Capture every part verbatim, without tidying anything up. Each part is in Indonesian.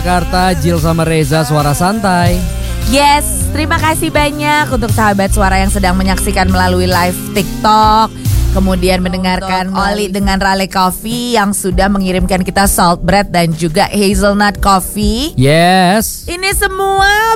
Jakarta, Jill sama Reza, Suara Santai. Yes, terima kasih banyak untuk sahabat suara yang sedang menyaksikan melalui live TikTok. Kemudian mendengarkan Oli dengan Raleigh Coffee yang sudah mengirimkan kita salt bread dan juga hazelnut coffee. Yes. Ini semua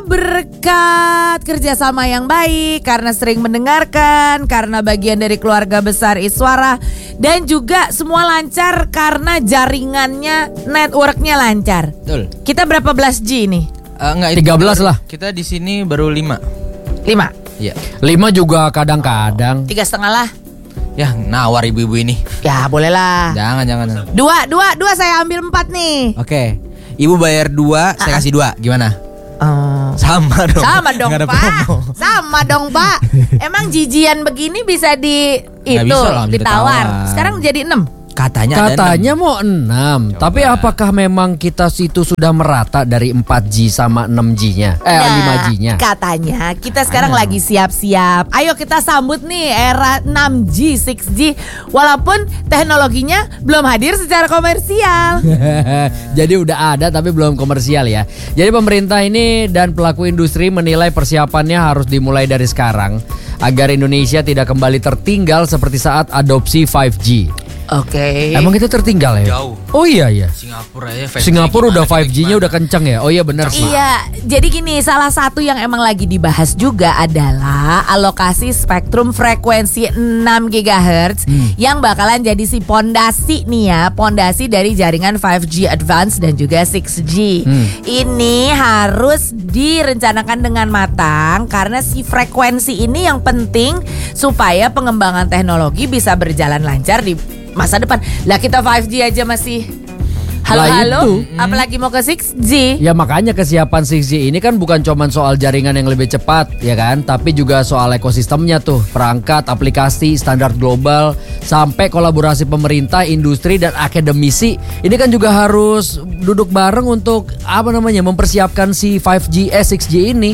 berkat kerjasama yang baik, karena sering mendengarkan, karena bagian dari keluarga besar Iswara. Dan juga semua lancar karena jaringannya, networknya lancar. Betul. Kita berapa belas G nih? Uh, enggak, tiga belas lah. Kita di sini baru lima. Lima? Iya. Lima juga kadang-kadang. Tiga setengah lah. Ya nawar ibu-ibu ini. Ya boleh lah. Jangan jangan. Dua, dua, dua saya ambil empat nih. Oke. Ibu bayar dua, saya kasih dua. Gimana? Oh. Sama dong. Sama dong Nggak ada Pak. promo. Sama dong Pak. Emang jijian begini bisa di Nggak itu bisa lah, bisa ditawar. ditawar. Sekarang jadi enam. Katanya ada Katanya enam. mau enam. Coba. Tapi apakah memang kita situ sudah merata dari empat G sama enam G-nya? Eh Nah, lima G-nya. katanya kita sekarang Ayo. lagi siap-siap. Ayo kita sambut nih era enam G, enam G. Walaupun teknologinya belum hadir secara komersial. Jadi udah ada tapi belum komersial ya. Jadi pemerintah ini dan pelaku industri menilai persiapannya harus dimulai dari sekarang agar Indonesia tidak kembali tertinggal seperti saat adopsi lima G. Oke. Emang kita tertinggal ya? Jauh. Oh iya ya. Singapura ya. Singapura udah lima G-nya udah kenceng ya. Oh iya benar sih. Iya, jadi gini, salah satu yang emang lagi dibahas juga adalah alokasi spektrum frekuensi enam gigahertz Hmm. yang bakalan jadi si pondasi nih ya, pondasi dari jaringan lima G Advance dan juga enam G. Hmm. Ini harus direncanakan dengan matang karena si frekuensi ini yang penting supaya pengembangan teknologi bisa berjalan lancar di masa depan. Lah kita lima G aja masih halo-halo, itu. apalagi mau ke enam G. Ya makanya kesiapan enam G ini kan bukan cuma soal jaringan yang lebih cepat ya kan, tapi juga soal ekosistemnya tuh, perangkat, aplikasi, standar global, sampai kolaborasi pemerintah, industri dan akademisi. Ini kan juga harus duduk bareng untuk apa namanya mempersiapkan si lima G eh enam G ini.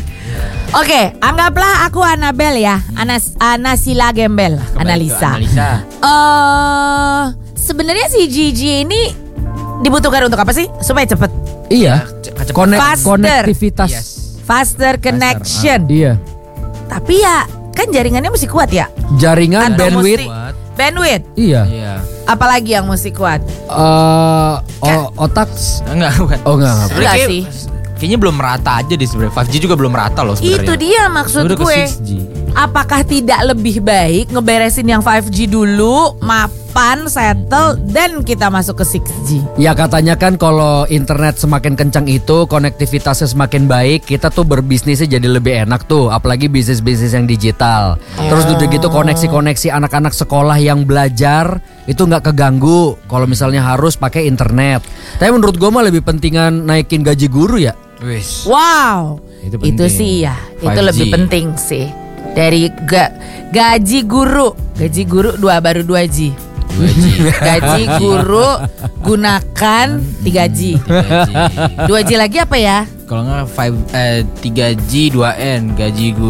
Oke, anggaplah aku Anabel ya, Anas Anasila Gembel, analisa. Analisa. Eh, sebenarnya si G G ini dibutuhkan untuk apa sih? Supaya cepet. Iya. Kecepatan. Konek, Faster. konektivitas. Yes. Faster connection. Iya. Tapi ya kan jaringannya mesti kuat ya. Jaringan, Atau bandwidth. mesti- Bandwidth. Iya. Iya. Apalagi yang mesti kuat? Eh, o- otak. Enggak bukan. Oh enggak enggak. Enggak Kayak- sih. Kayaknya belum merata aja di sebenarnya. lima G juga belum merata loh sebenarnya. Itu dia maksud Udah ke gue. enam G. Apakah tidak lebih baik ngeberesin yang lima G dulu, mapan, settle, dan kita masuk ke enam G? Ya katanya kan kalau internet semakin kencang itu, konektivitasnya semakin baik, kita tuh berbisnisnya jadi lebih enak tuh, apalagi bisnis-bisnis yang digital. Terus udah gitu koneksi-koneksi anak-anak sekolah yang belajar itu nggak keganggu kalau misalnya harus pakai internet. Tapi menurut gue mah lebih pentingan naikin gaji guru ya. Wis. Wow, Itu itu, penting. sih ya, itu lima G. lebih penting sih. Dari ga, gaji guru, gaji guru dua baru dua G. dua G. Gaji guru gunakan tiga G. tiga G. dua G lagi apa ya? Kalau nggak five, eh, tiga G dua N gaji guru.